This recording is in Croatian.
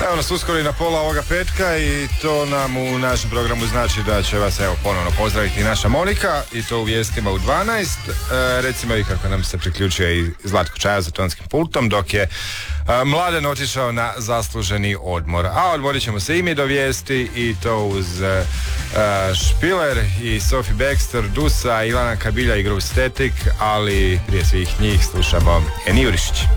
Evo nas uskoro i na pola ovoga petka i to nam u našem programu znači da će vas evo ponovno pozdraviti naša Monika i to u vijestima u 12. Recimo i kako nam se priključio i Zlatko Čaja za tonskim pultom dok je Mladen otišao na zasluženi odmor. A odmorit ćemo se i mi do vijesti i to uz Špiler i Sophie Baxter, Dusa, Ilana Kabilja i Groove Static, ali prije svih njih slušamo Eni Jurišić.